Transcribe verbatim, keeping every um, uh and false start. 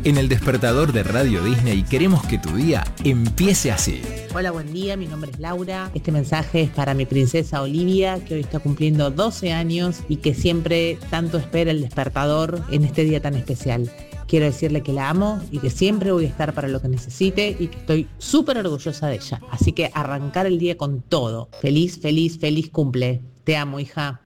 En El Despertador de Radio Disney queremos que tu día empiece así. Hola, buen día, mi nombre es Laura. Este mensaje es para mi princesa Olivia, que hoy está cumpliendo doce años y que siempre tanto espera el despertador en este día tan especial. Quiero decirle que la amo y que siempre voy a estar para lo que necesite y que estoy súper orgullosa de ella. Así que arrancar el día con todo. Feliz, feliz, feliz cumple. Te amo, hija.